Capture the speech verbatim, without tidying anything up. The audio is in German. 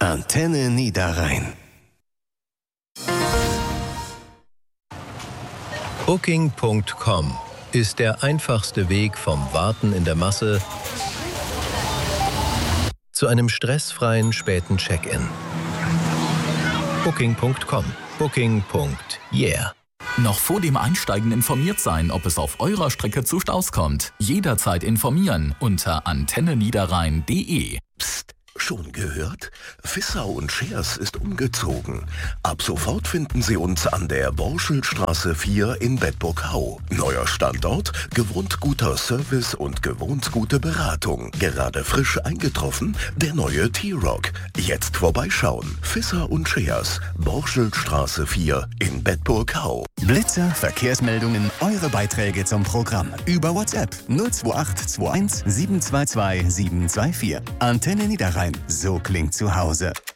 Antenne Niederrhein. Booking Punkt com ist der einfachste Weg vom Warten in der Masse zu einem stressfreien späten Check-in. Booking Punkt com. Booking. Yeah. Noch vor dem Einsteigen informiert sein, ob es auf eurer Strecke zu Staus kommt. Jederzeit informieren unter antenne niederrhein punkt de. Psst, schon gehört? Fissau und Schers ist umgezogen. Ab sofort finden Sie uns an der Borschelstraße vier in Bedburg-Hau. Neuer Standort, gewohnt guter Service und gewohnt gute Beratung. Gerade frisch eingetroffen, der neue T-Rock. Jetzt vorbeischauen. Fissau und Schers, Borschelstraße vier in Bedburg-Hau. Blitzer, Verkehrsmeldungen, eure Beiträge zum Programm. Über WhatsApp null zwei acht zwei eins sieben zwei zwei sieben zwei vier. Antenne Niederrhein, so klingt zu Hause.